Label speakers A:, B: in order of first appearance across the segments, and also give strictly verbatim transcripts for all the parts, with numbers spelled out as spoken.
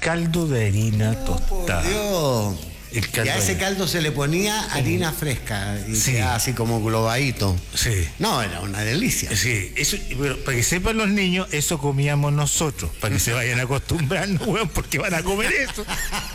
A: caldo de harina
B: No,
A: tostada.
B: por Dios.
A: El caldo
B: y a ese
A: de...
B: caldo se le ponía harina fresca y
A: Sí.
B: quedaba así como globadito.
A: Sí.
B: No, era una delicia.
A: Sí, eso, pero para que sepan los niños, eso comíamos nosotros, para que se vayan acostumbrando, weón, porque van a comer eso.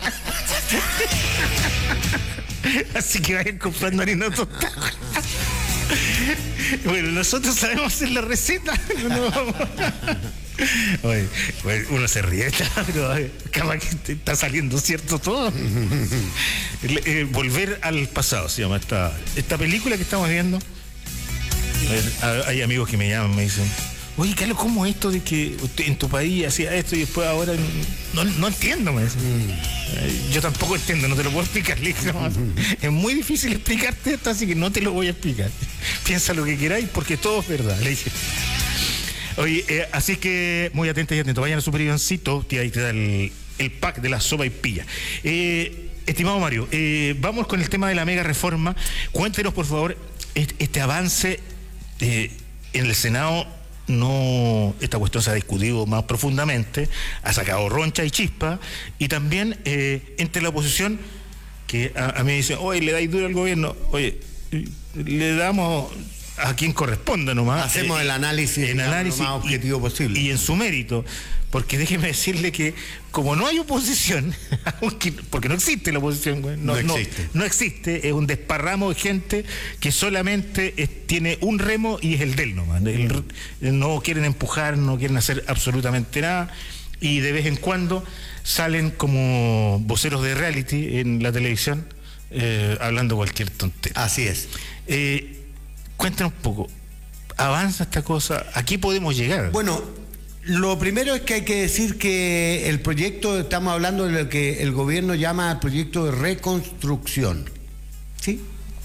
A: Así que vayan comprando harina tostada. Bueno, nosotros sabemos hacer la receta. No, Oye, oye, uno se ríe, pero capaz que está saliendo cierto todo. eh, eh, Volver al pasado se llama esta, esta película que estamos viendo. Eh, hay amigos que me llaman, me dicen: oye, Carlos, ¿cómo es esto de que usted en tu país hacía esto y después ahora no, no entiendo? Me dicen. Mm. Yo tampoco entiendo, no te lo puedo explicar. No, es muy difícil explicarte esto, así que no te lo voy a explicar. Piensa lo que queráis porque todo es verdad. Le dije. Oye, eh, así que muy atentos y atentos. Vayan a su periodoncito, que ahí te da el, el pack de la sopa y pilla. Eh, estimado Mario, eh, vamos con el tema de la mega reforma. Cuéntenos, por favor, este, este avance eh, en el Senado. No, esta cuestión se ha discutido más profundamente, ha sacado roncha y chispa, y también eh, entre la oposición, que a, a mí me dicen: oye, le dais duro al gobierno. Oye, le damos a quien corresponda nomás.
B: Hacemos eh, el análisis,
A: el análisis
B: lo más objetivo
A: y,
B: posible.
A: Y en su mérito, porque déjeme decirle que como no hay oposición, porque no existe la oposición, no, no, existe. No, no existe, es un desparramo de gente que solamente es, tiene un remo y es el del nomás. El, no quieren empujar, no quieren hacer absolutamente nada, y de vez en cuando salen como voceros de reality en la televisión eh, hablando cualquier tontería.
B: Así es.
A: Eh, Cuéntanos un poco, ¿avanza esta cosa? ¿A qué podemos llegar?
B: Bueno, lo primero es que hay que decir que el proyecto, estamos hablando de lo que el gobierno llama el proyecto de reconstrucción, ¿sí?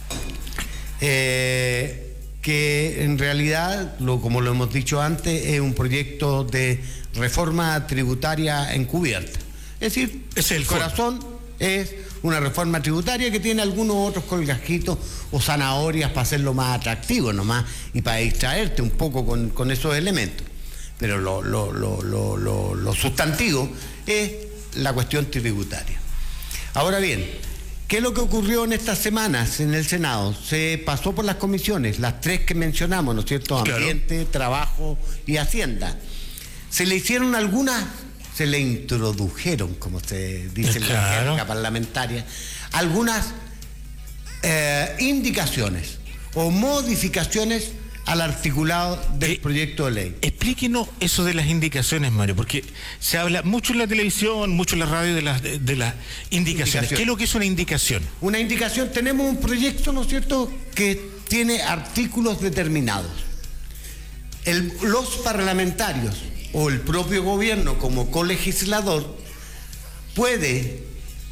B: Eh, que en realidad, lo, como lo hemos dicho antes, es un proyecto de reforma tributaria encubierta. Es decir,
A: es el,
B: el corazón es una reforma tributaria que tiene algunos otros colgajitos o zanahorias para hacerlo más atractivo nomás y para distraerte un poco con, con esos elementos. Pero lo, lo, lo, lo, lo, lo sustantivo es la cuestión tributaria. Ahora bien, ¿qué es lo que ocurrió en estas semanas en el Senado? Se pasó por las comisiones, las tres que mencionamos, ¿no es cierto? Ambiente, claro, Trabajo y Hacienda. Se le hicieron algunas... se le introdujeron, como se dice en la jerga parlamentaria, algunas eh, indicaciones o modificaciones al articulado del eh, proyecto de ley.
A: Explíquenos eso de las indicaciones, Mario, porque se habla mucho en la televisión, mucho en la radio de las, de, de las indicaciones. Indicación. ¿Qué es lo que es una indicación?
B: Una indicación, tenemos un proyecto, ¿no es cierto?, que tiene artículos determinados. El, los parlamentarios o el propio gobierno como colegislador puede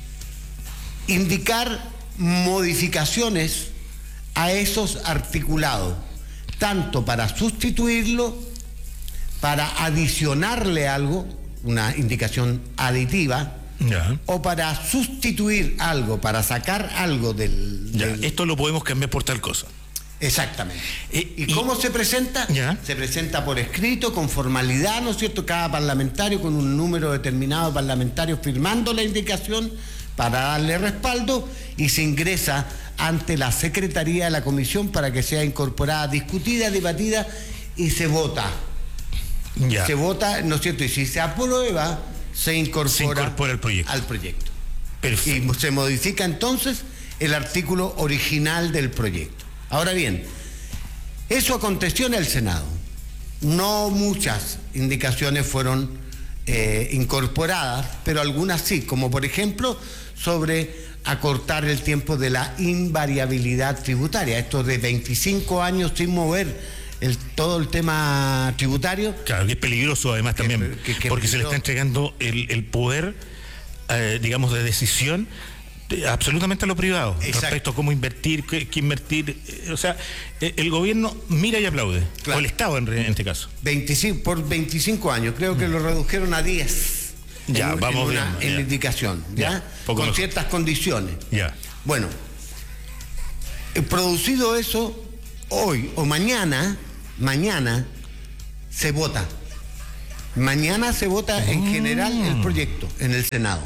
B: indicar modificaciones a esos articulados, tanto para sustituirlo, para adicionarle algo, una indicación aditiva, ya, o para sustituir algo, para sacar algo del...
A: Ya,
B: del...
A: esto lo podemos cambiar por tal cosa.
B: Exactamente.
A: Eh,
B: ¿Y, y cómo se presenta?
A: ¿Ya?
B: Se presenta por escrito, con formalidad, ¿no es cierto? Cada parlamentario con un número determinado de parlamentarios firmando la indicación para darle respaldo, y se ingresa ante la Secretaría de la Comisión para que sea incorporada, discutida, debatida y se vota.
A: Ya.
B: Se vota, ¿no es cierto? Y si se aprueba, se incorpora,
A: se incorpora el proyecto.
B: al proyecto.
A: Perfecto.
B: Y se modifica entonces el artículo original del proyecto. Ahora bien, eso aconteció en el Senado. No muchas indicaciones fueron eh, incorporadas, pero algunas sí, como por ejemplo sobre acortar el tiempo de la invariabilidad tributaria, esto de veinticinco años sin mover el, todo el tema tributario.
A: Claro, que es peligroso además que, también, que, que porque se le está entregando el, el poder, eh, digamos, de decisión absolutamente a lo privado. Exacto. Respecto a cómo invertir, qué, qué invertir, eh, o sea, eh, el gobierno mira y aplaude, claro, o el Estado en, en este caso.
B: veinticinco, por veinticinco años, creo que mm. lo redujeron a diez.
A: Ya,
B: en,
A: vamos
B: en, una,
A: viendo,
B: en
A: ya.
B: la indicación, ¿ya? ya con mejor. Ciertas condiciones.
A: Ya.
B: Bueno, eh, producido eso, hoy o mañana, mañana se vota. Mañana se vota en general el proyecto en el Senado.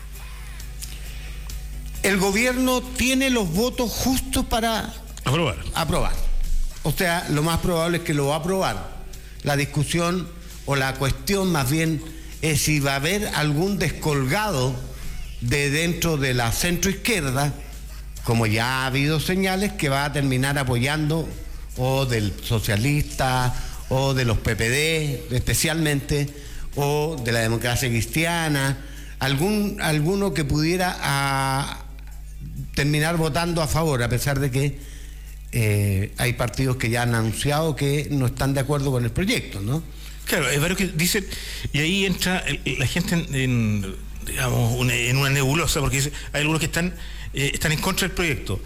B: El gobierno tiene los votos justos para
A: aprobar.
B: aprobar. O sea, lo más probable es que lo va a aprobar. La discusión o la cuestión más bien es si va a haber algún descolgado de dentro de la centroizquierda, como ya ha habido señales, que va a terminar apoyando o del socialista o de los P P D especialmente, o de la democracia cristiana, algún, alguno que pudiera a, terminar votando a favor, a pesar de que eh, hay partidos que ya han anunciado que no están de acuerdo con el proyecto, ¿no?
A: Claro, hay varios que dicen, y ahí entra el, la gente en, en digamos, una, en una nebulosa, porque dice, hay algunos que están, eh, están en contra del proyecto,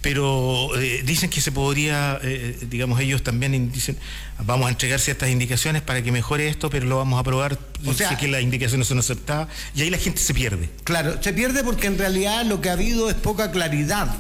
A: pero eh, dicen que se podría, eh, digamos, ellos también dicen, vamos a entregar ciertas indicaciones para que mejore esto, pero lo vamos a aprobar, o sea, sé que las indicaciones son aceptadas, y ahí la gente se pierde.
B: Claro, se pierde porque en realidad lo que ha habido es poca claridad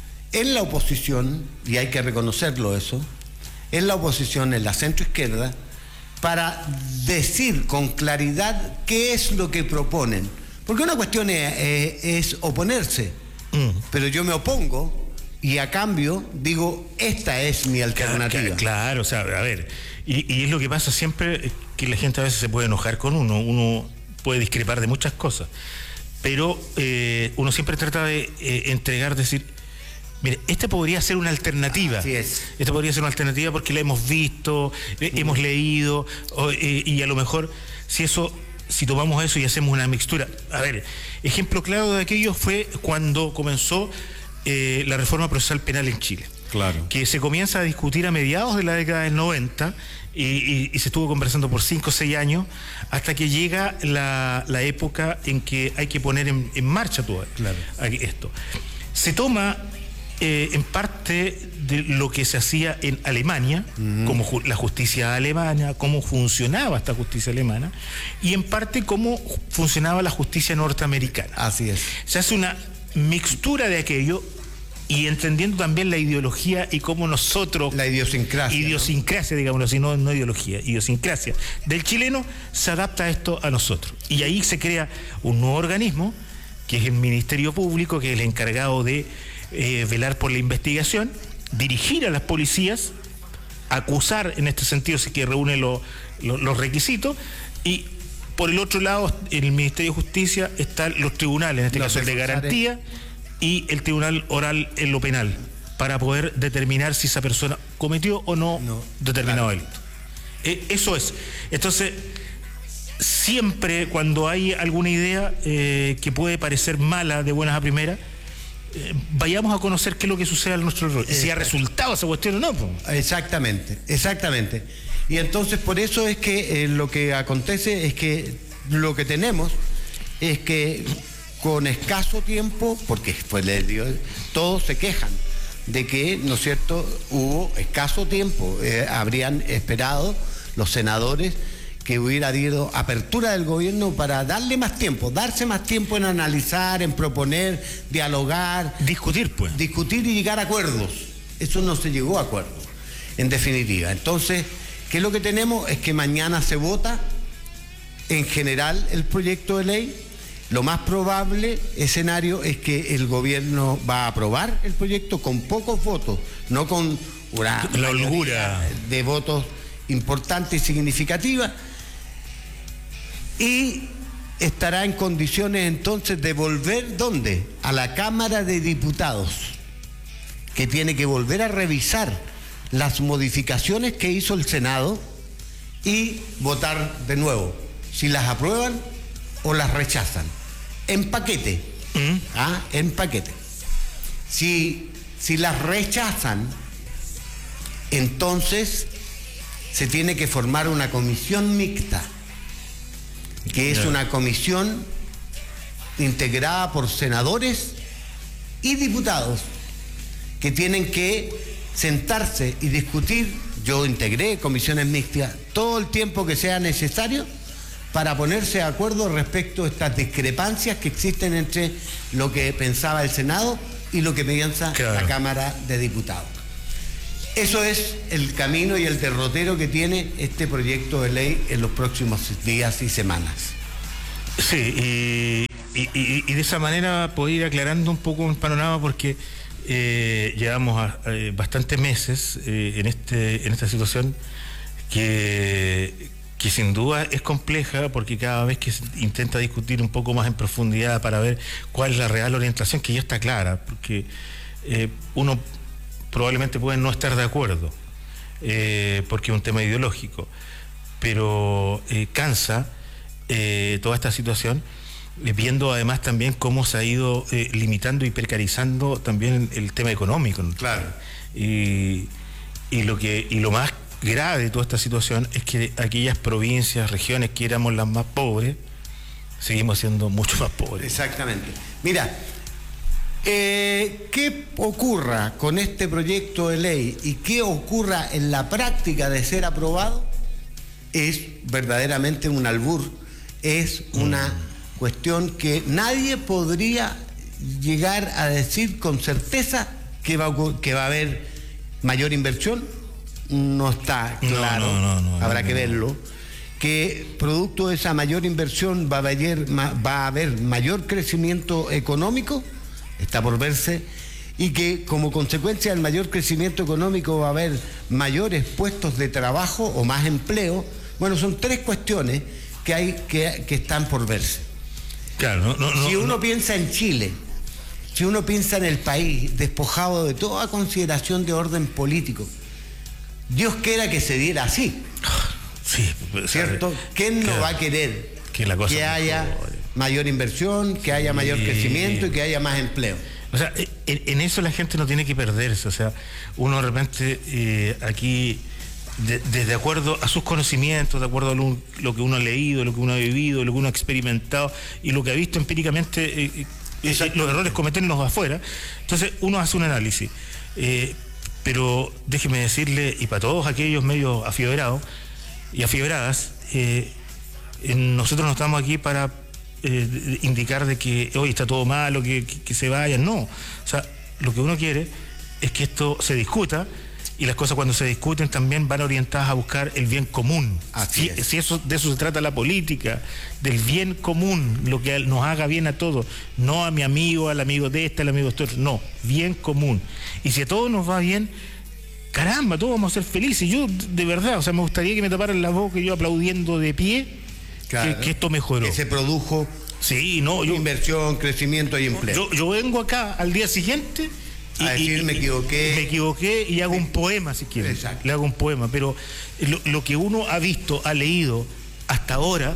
B: en la oposición, y hay que reconocerlo eso, en la oposición, en la centroizquierda, para decir con claridad qué es lo que proponen. Porque una cuestión es, es, es oponerse, mm. pero yo me opongo y a cambio digo, esta es mi alternativa.
A: Claro, claro, o sea, a ver, y, y es lo que pasa siempre, que la gente a veces se puede enojar con uno, uno puede discrepar de muchas cosas, pero eh, uno siempre trata de eh, entregar, decir, mire, esta podría ser una alternativa.
B: Así es.
A: Esta podría ser una alternativa porque la hemos visto, eh, mm. hemos leído, o, eh, y a lo mejor, si eso, si tomamos eso y hacemos una mixtura. A ver, ejemplo claro de aquello fue cuando comenzó eh, la reforma procesal penal en Chile.
B: Claro.
A: Que se comienza a discutir a mediados de la década del noventa y, y, y se estuvo conversando por cinco o seis años hasta que llega la, la época en que hay que poner en, en marcha todo
B: claro.
A: esto. Se toma eh, en parte de lo que se hacía en Alemania, uh-huh. como ju- la justicia alemana, cómo funcionaba esta justicia alemana, y en parte cómo funcionaba la justicia norteamericana.
B: Así es.
A: Se hace una mixtura de aquello y entendiendo también la ideología y cómo nosotros...
B: La idiosincrasia.
A: Idiosincrasia, ¿no? digámoslo así, no, no ideología, idiosincrasia del chileno se adapta a esto a nosotros. Y ahí se crea un nuevo organismo, que es el Ministerio Público, que es el encargado de eh, velar por la investigación, dirigir a las policías, acusar en este sentido si que reúne lo, lo, los requisitos, y por el otro lado, en el Ministerio de Justicia están los tribunales, en este caso el de garantía, y el tribunal oral en lo penal, para poder determinar si esa persona cometió o no, no determinado claro. delito. Eh, eso es. Entonces, siempre cuando hay alguna idea eh, que puede parecer mala de buenas a primeras, eh, vayamos a conocer qué es lo que sucede a nuestro rol, si ha resultado esa cuestión o no. Pues.
B: Exactamente, exactamente. Y entonces por eso es que eh, lo que acontece es que lo que tenemos es que con escaso tiempo, porque pues, todos se quejan de que, ¿no es cierto?, hubo escaso tiempo, eh, habrían esperado los senadores que hubiera habido apertura del gobierno para darle más tiempo, darse más tiempo en analizar, en proponer, dialogar.
A: Discutir, pues.
B: Discutir y llegar a acuerdos. Eso no se llegó a acuerdos, en definitiva. Entonces, ¿qué es lo que tenemos? Es que mañana se vota en general el proyecto de ley. Lo más probable escenario es que el gobierno va a aprobar el proyecto con pocos votos, no con una
A: la holgura
B: de votos importante y significativa, y estará en condiciones entonces de volver, ¿dónde? A la Cámara de Diputados, que tiene que volver a revisar las modificaciones que hizo el Senado y votar de nuevo, si las aprueban o las rechazan, en paquete, ¿Mm? ¿ah? en paquete. Si, si las rechazan, entonces se tiene que formar una comisión mixta, que es una comisión integrada por senadores y diputados, que tienen que sentarse y discutir. Yo integré comisiones mixtas todo el tiempo que sea necesario para ponerse de acuerdo respecto a estas discrepancias que existen entre lo que pensaba el Senado y lo que piensa claro. la Cámara de Diputados. Eso es el camino y el derrotero que tiene este proyecto de ley en los próximos días y semanas.
A: Sí, y, y, y, y de esa manera poder ir aclarando un poco el panorama, porque eh, llevamos a, eh, bastantes meses eh, en, este, en esta situación que, que sin duda es compleja, porque cada vez que se intenta discutir un poco más en profundidad para ver cuál es la real orientación, que ya está clara, porque eh, uno probablemente puede no estar de acuerdo, eh, porque es un tema ideológico, pero eh, cansa eh, toda esta situación, eh, viendo además también cómo se ha ido eh, limitando y precarizando también el, el tema económico, ¿no?
B: Claro.
A: Y, y, lo que, y lo más grave de toda esta situación es que aquellas provincias, regiones que éramos las más pobres, seguimos siendo mucho más pobres.
B: Exactamente. Mira, Eh, ¿qué ocurra con este proyecto de ley y qué ocurra en la práctica de ser aprobado? Es verdaderamente un albur, es una mm. cuestión que nadie podría llegar a decir con certeza que va a, que va a haber mayor inversión. No está claro,
A: no, no, no, no,
B: habrá
A: no,
B: que verlo. Que producto de esa mayor inversión va a haber, va a haber mayor crecimiento económico. Está por verse, y que como consecuencia del mayor crecimiento económico va a haber mayores puestos de trabajo o más empleo. Bueno, son tres cuestiones que hay que, que están por verse.
A: Claro, no, no,
B: si
A: no,
B: uno
A: no.
B: piensa en Chile, si uno piensa en el país despojado de toda consideración de orden político, Dios quiera que se diera así.
A: Sí,
B: ¿cierto? ¿Quién no
A: claro,
B: va a querer
A: que, la cosa
B: que haya mejor, mayor inversión, que haya mayor crecimiento y que haya más empleo?
A: O sea, en, en eso la gente no tiene que perderse. O sea, uno de repente eh, aquí, de, de, de acuerdo a sus conocimientos, de acuerdo a lo, lo que uno ha leído, lo que uno ha vivido, lo que uno ha experimentado y lo que ha visto empíricamente, eh, eh, los errores cometerlos afuera. Entonces uno hace un análisis. Eh, pero déjeme decirle, y para todos aquellos medios afieberados y afiebradas, eh, nosotros no estamos aquí para Eh, indicar de que hoy está todo malo, que, que, que se vayan, no. O sea, lo que uno quiere es que esto se discuta, y las cosas cuando se discuten también van orientadas a buscar el bien común.
B: Así
A: si,
B: es.
A: si eso, de eso se trata la política, del bien común, lo que nos haga bien a todos, no a mi amigo, al amigo de este, al amigo de este otro, no, bien común. Y si a todos nos va bien, caramba, todos vamos a ser felices. Yo, de verdad, o sea, me gustaría que me taparan la boca y yo aplaudiendo de pie. Claro, que, que esto mejoró.
B: Que se produjo
A: sí, no, yo,
B: inversión, crecimiento y empleo.
A: Yo, yo vengo acá al día siguiente y,
B: a decir,
A: y,
B: me equivoqué.
A: Me equivoqué y hago un poema, si quieren.
B: Exacto.
A: Le hago un poema, pero lo, lo que uno ha visto, ha leído hasta ahora,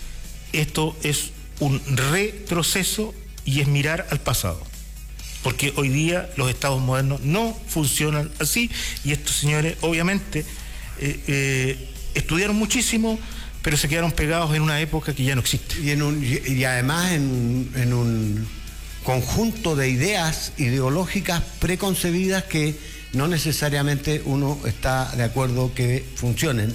A: esto es un retroceso y es mirar al pasado. Porque hoy día los estados modernos no funcionan así, y estos señores, obviamente, eh, eh, estudiaron muchísimo, pero se quedaron pegados en una época que ya no existe.
B: Y, en un, y además en, en un conjunto de ideas ideológicas preconcebidas que no necesariamente uno está de acuerdo que funcionen.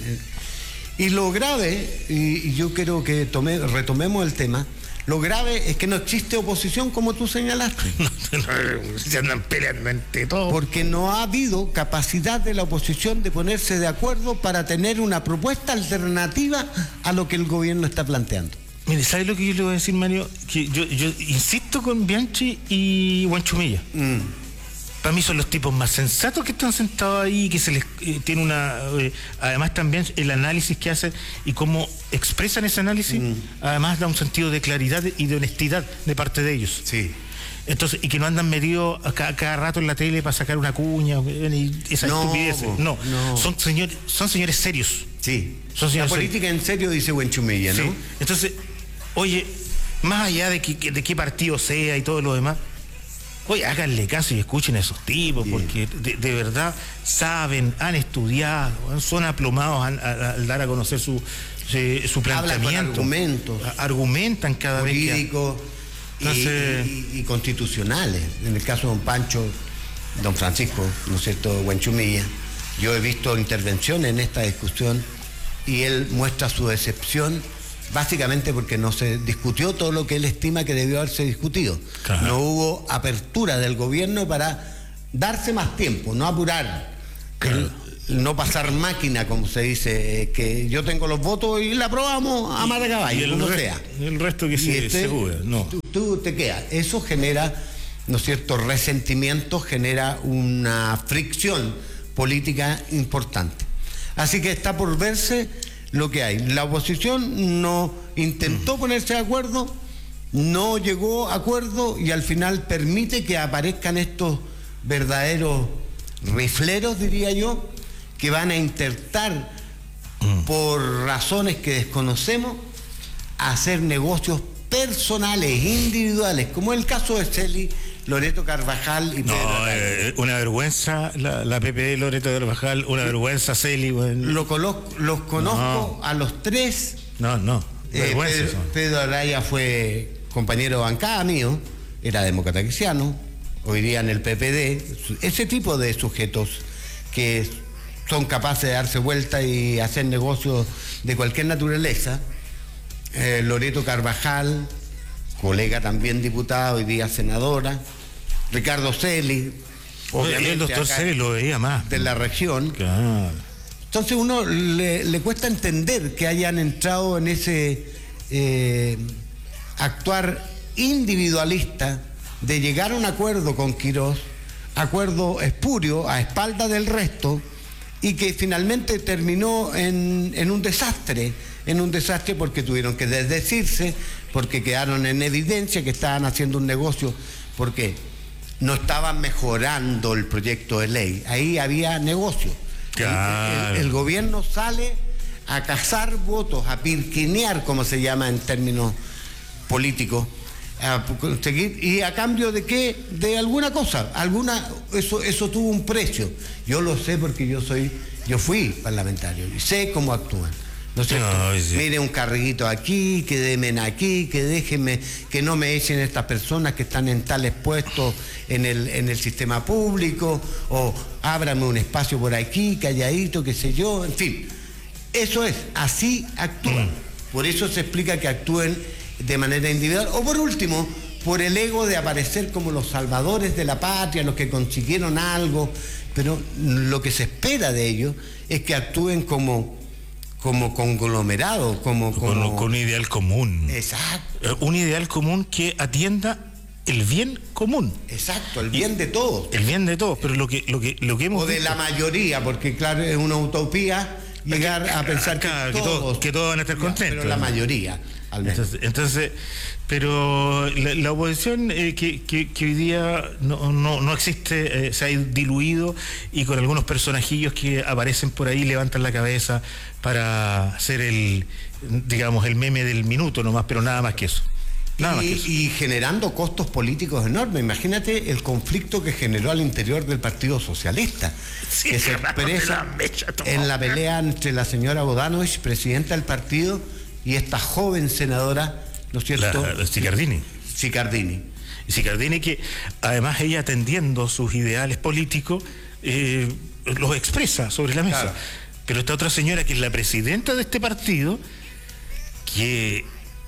B: Y lo grave, y, y yo quiero que tome, retomemos el tema, lo grave es que no existe oposición, como tú señalaste.
A: No, no, se andan peleando entre todos.
B: Porque no ha habido capacidad de la oposición de ponerse de acuerdo para tener una propuesta alternativa a lo que el gobierno está planteando.
A: Mire, ¿sabes lo que yo le voy a decir, Mario? Que yo, yo insisto con Bianchi y Huanchumilla. Mm. Para mí son los tipos más sensatos que están sentados ahí, que se les eh, tiene una... Eh, además también el análisis que hacen y cómo expresan ese análisis, mm. además da un sentido de claridad y de honestidad de parte de ellos.
B: Sí.
A: Entonces, y que no andan metidos a cada, cada rato en la tele para sacar una cuña y esas
B: no,
A: estupideces. No,
B: no.
A: Son, señores, son señores serios.
B: Sí.
A: Son señores
B: la política serios. En serio, dice Huanchumilla, ¿no?
A: Sí. Entonces, oye, más allá de, que, de qué partido sea y todo lo demás, oye, háganle caso y escuchen a esos tipos, sí. Porque de, de verdad saben, han estudiado, son aplomados al dar a conocer su, su, su planteamiento.
B: Hablan con argumentos.
A: Argumentan cada
B: jurídicos
A: vez que...
B: Entonces... y, y, y constitucionales. En el caso de don Pancho, don Francisco, ¿no es cierto?, Huanchumilla, yo he visto intervenciones en esta discusión y él muestra su decepción básicamente porque no se discutió todo lo que él estima que debió haberse discutido. Claro. No hubo apertura del gobierno para darse más tiempo, no apurar el, no pasar máquina, como se dice, que yo tengo los votos y la aprobamos a mata caballo, como
A: re,
B: sea.
A: El resto que se,
B: este,
A: se juega, no.
B: Tú, tú te quedas. Eso genera, ¿no es cierto?, resentimiento, genera una fricción política importante. Así que está por verse lo que hay. La oposición no intentó ponerse de acuerdo, no llegó a acuerdo y al final permite que aparezcan estos verdaderos rifleros, diría yo, que van a intentar, mm. por razones que desconocemos, hacer negocios personales, individuales, como el caso de Celi, Loreto Carvajal y Pedro
A: No, eh, una vergüenza la, la P P D Loreto Carvajal, una vergüenza Celi. Bueno.
B: Lo colo los conozco no. a los tres.
A: No, no, vergüenza.
B: Eh, Pedro, Pedro Araya fue compañero de bancada mío, era demócrata cristiano, hoy día en el P P D, ese tipo de sujetos que son capaces de darse vuelta y hacer negocios de cualquier naturaleza. eh, Loreto Carvajal, colega también diputada, hoy día senadora, Ricardo Celi,
A: obviamente el doctor Celi lo veía más
B: de la región.
A: Claro.
B: Entonces uno le, le cuesta entender que hayan entrado en ese eh, actuar individualista de llegar a un acuerdo con Quirós, acuerdo espurio a espaldas del resto, y que finalmente terminó en, en un desastre, en un desastre porque tuvieron que desdecirse, porque quedaron en evidencia que estaban haciendo un negocio, porque no estaban mejorando el proyecto de ley, ahí había negocio.
A: Claro.
B: El, el, el gobierno sale a cazar votos, a pirquinear, como se llama en términos políticos, a conseguir, y a cambio de qué, de alguna cosa, alguna, eso, eso tuvo un precio. Yo lo sé porque yo soy, yo fui parlamentario y sé cómo actúan. ¿No es cierto? No, sí. Mire, un carriguito aquí, que demen aquí, que déjenme, que no me echen estas personas que están en tales puestos en el, en el sistema público, o ábrame un espacio por aquí, calladito, qué sé yo, en fin. Eso es, así actúan. Mm. Por eso se explica que actúen de manera individual, o por último, por el ego de aparecer como los salvadores de la patria, los que consiguieron algo, pero lo que se espera de ellos es que actúen como, como conglomerado, como, como...
A: Con, con un ideal común.
B: Exacto.
A: Un ideal común que atienda el bien común.
B: Exacto, el bien y, de todos.
A: El bien de todos, pero lo que, lo que, lo que hemos
B: O de
A: visto...
B: la mayoría, porque claro, es una utopía llegar a pensar
A: claro,
B: que,
A: que,
B: todos,
A: todos, que todos van a estar contentos.
B: Pero la mayoría.
A: Entonces, entonces, pero la, la oposición eh, que, que, que hoy día no, no, no existe, eh, se ha diluido, y con algunos personajillos que aparecen por ahí levantan la cabeza para hacer el, digamos, el meme del minuto nomás, pero nada más que eso. Nada
B: y,
A: más que eso.
B: Y generando costos políticos enormes. Imagínate el conflicto que generó al interior del Partido Socialista, sí, que se expresa la mecha, en la pelea entre la señora Bodanovich, presidenta del partido, y esta joven senadora, ¿no es cierto?
A: La, la Sicardini.
B: Sicardini.
A: Y Sicardini, que además ella, atendiendo sus ideales políticos, eh, los expresa sobre la mesa. Claro. Pero esta otra señora, que es la presidenta de este partido, que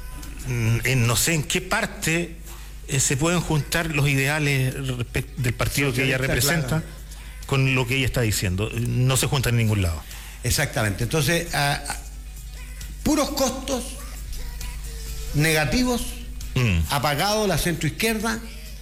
A: en no sé en qué parte eh, se pueden juntar los ideales del partido sí, que ella representa, claro, con lo que ella está diciendo. No se juntan en ningún lado.
B: Exactamente. Entonces, a, a, puros costos negativos, mm. ha pagado la centroizquierda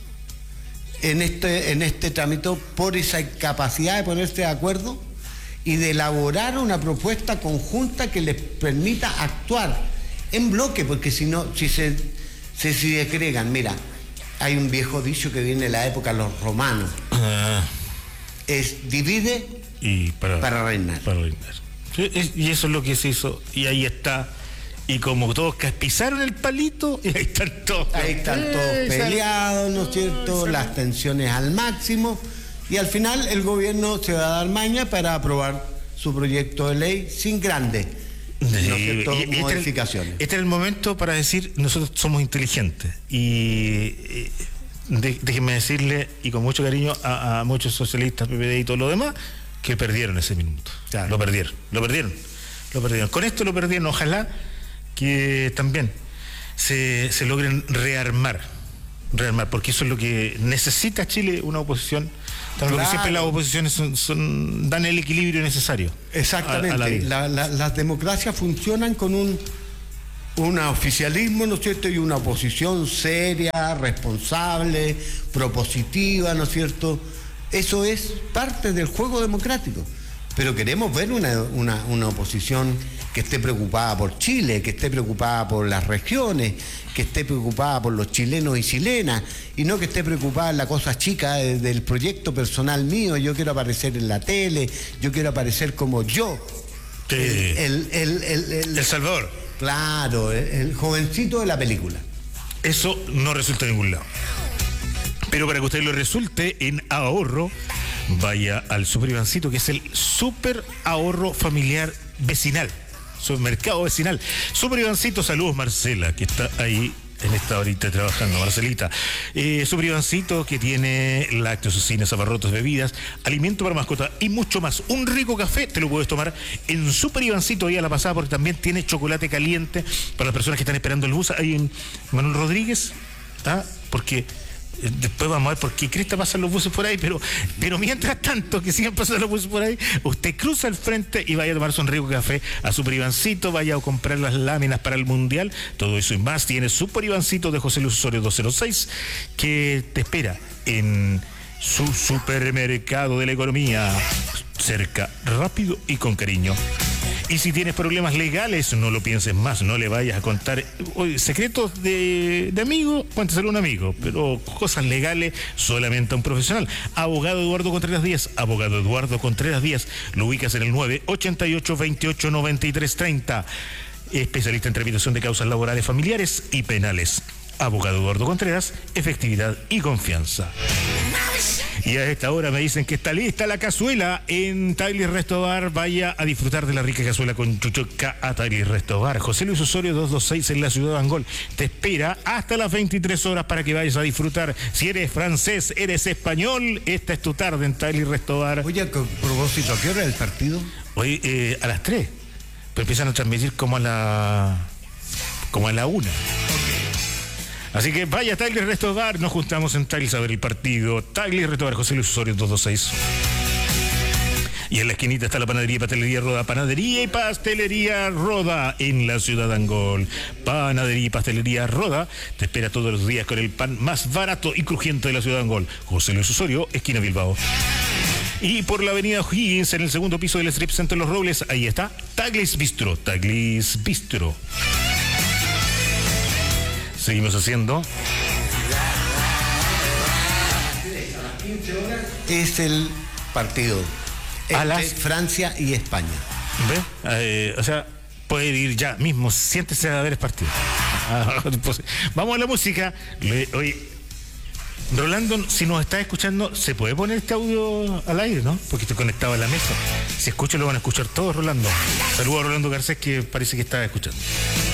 B: en este, en este trámite por esa incapacidad de ponerse de acuerdo y de elaborar una propuesta conjunta que les permita actuar en bloque, porque si no, si se, se, si se cregan, mira, hay un viejo dicho que viene de la época de los romanos, ah. es divide
A: y para,
B: para reinar.
A: Para reinar. Y eso es lo que se hizo, y ahí está. Y como todos pisaron el palito, y ahí están todos.
B: Ahí están todos eh, peleados, ¿no es cierto? Eh, Las tensiones al máximo. Y al final el gobierno se va a dar maña para aprobar su proyecto de ley sin grandes, ¿no es cierto?, y, y modificaciones.
A: Este es, este es el momento para decir, nosotros somos inteligentes. Y eh, de, déjenme decirle, y con mucho cariño, a, a muchos socialistas, P P D y todo lo demás, que perdieron ese minuto. Claro. Lo perdieron, lo perdieron, lo perdieron. Con esto lo perdieron. Ojalá que también se, se logren rearmar, rearmar, porque eso es lo que necesita Chile, una oposición Claro. Porque siempre las oposiciones son, son, dan el equilibrio necesario.
B: Exactamente. A, a la la, la, las democracias funcionan con un, un oficialismo, ¿no es cierto?, y una oposición seria, responsable, propositiva, ¿no es cierto? Eso es parte del juego democrático. Pero queremos ver una, una, una oposición que esté preocupada por Chile, que esté preocupada por las regiones, que esté preocupada por los chilenos y chilenas, y no que esté preocupada en la cosa chica del proyecto personal mío. Yo quiero aparecer en la tele, yo quiero aparecer como yo.
A: Sí.
B: El, el, el, el, el,
A: el Salvador.
B: Claro, el, el jovencito de la película.
A: Eso no resulta en ningún lado. Pero para que a usted lo resulte en ahorro, vaya al Super Ivancito, que es el super ahorro familiar vecinal, supermercado vecinal. Super Ivancito, saludos Marcela, que está ahí en esta horita trabajando, Marcelita. Eh, Super Ivancito, que tiene lácteos, cocinas, abarrotes, bebidas, alimento para mascota y mucho más. Un rico café te lo puedes tomar en Super Ivancito ahí a la pasada, porque también tiene chocolate caliente para las personas que están esperando el bus. Ahí en Manuel Rodríguez, ¿ah? Porque después vamos a ver por qué cresta pasan los buses por ahí, pero, pero mientras tanto que sigan pasando los buses por ahí, usted cruza al frente y vaya a tomarse un rico café a Super Ivancito, vaya a comprar las láminas para el Mundial, todo eso y más tiene Super Ivancito de José Luis Osorio doscientos seis, que te espera en su supermercado de la economía, cerca, rápido y con cariño. Y si tienes problemas legales, no lo pienses más, no le vayas a contar oye, secretos de, de amigo, cuéntaselo a un amigo, pero cosas legales solamente a un profesional. Abogado Eduardo Contreras Díaz, abogado Eduardo Contreras Díaz, lo ubicas en el nueve ochenta y ocho, veintiocho, noventa y tres, treinta, especialista en tramitación de causas laborales, familiares y penales. Abogado Eduardo Contreras, efectividad y confianza. Y a esta hora me dicen que está lista la cazuela en Taglis Resto Bar. Vaya a disfrutar de la rica cazuela con chuchoca a Taglis Resto Bar. José Luis Osorio doscientos veintiséis en la ciudad de Angol. Te espera hasta las veintitrés horas para que vayas a disfrutar. Si eres francés, eres español, esta es tu tarde en Taglis Resto Bar.
B: Oye, a propósito, ¿a qué hora es el partido?
A: Hoy eh, a las tres. Pues empiezan a transmitir como a la como a la una. Así que vaya a Taglis Resto Bar, nos juntamos en Taglis a ver el partido. Taglis Resto Bar, José Luis Osorio doscientos veintiséis. Y en la esquinita está la panadería y pastelería Roda. Panadería y pastelería Roda en la ciudad de Angol. Panadería y pastelería Roda te espera todos los días con el pan más barato y crujiente de la ciudad de Angol. José Luis Osorio, esquina Bilbao. Y por la avenida O'Higgins, en el segundo piso del Strip Center Los Robles, ahí está Taglis Bistro. Taglis Bistro. Seguimos haciendo.
B: Es el partido entre
A: las...
B: Francia y España.
A: ¿Ve? Eh, o sea, puede ir ya mismo, siéntese a ver el partido. Ah, pues, vamos a la música. Le, oye, Rolando, si nos está escuchando, ¿se puede poner este audio al aire, no? Porque estoy conectado a la mesa. Si escucho, lo van a escuchar todos, Rolando. Saludos a Rolando Garcés, que parece que está escuchando.